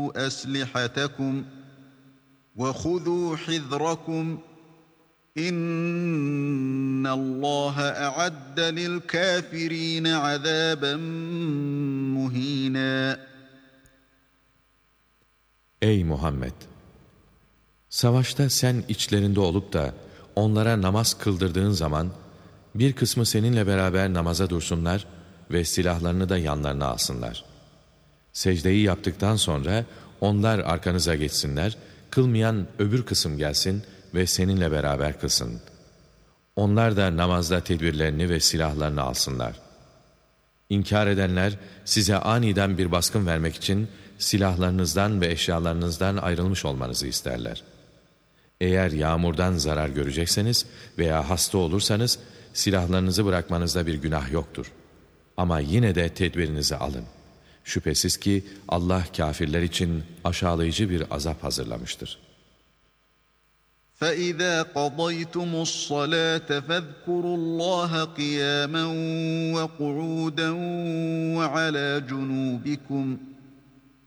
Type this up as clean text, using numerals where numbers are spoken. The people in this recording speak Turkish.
وَخُذُوا حِذْرَكُمْ اِنَّ اللّٰهَ اَعَدَّ لِلْكَافِر۪ينَ عَذَابًا مُه۪ينًا. Ey Muhammed! Savaşta sen içlerinde olup da onlara namaz kıldırdığın zaman bir kısmı seninle beraber namaza dursunlar ve silahlarını da yanlarına alsınlar. Secdeyi yaptıktan sonra onlar arkanıza geçsinler, kılmayan öbür kısım gelsin ve seninle beraber kılsın. Onlar da namazda tedbirlerini ve silahlarını alsınlar. İnkar edenler size aniden bir baskın vermek için silahlarınızdan ve eşyalarınızdan ayrılmış olmanızı isterler. Eğer yağmurdan zarar görecekseniz veya hasta olursanız silahlarınızı bırakmanızda bir günah yoktur. Ama yine de tedbirinizi alın. Şüphesiz ki Allah kâfirler için aşağılayıcı bir azap hazırlamıştır. فَإِذَا قَضَيْتُمُ الصَّلَاةَ فَاذْكُرُوا اللّٰهَ قِيَامًا وَقُعُودًا وَعَلَى جُنُوبِكُمْ